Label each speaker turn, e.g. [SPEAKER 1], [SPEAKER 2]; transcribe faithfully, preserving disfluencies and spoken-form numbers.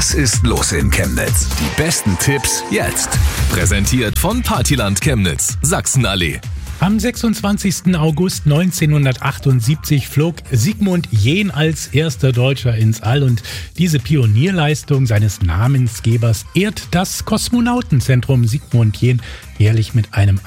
[SPEAKER 1] Was ist los in Chemnitz? Die besten Tipps jetzt. Präsentiert von Partyland Chemnitz, Sachsenallee.
[SPEAKER 2] Am sechsundzwanzigsten August neunzehnhundertachtundsiebzig flog Sigmund Jähn als erster Deutscher ins All, und diese Pionierleistung seines Namensgebers ehrt das Kosmonautenzentrum Sigmund Jähn jährlich mit einem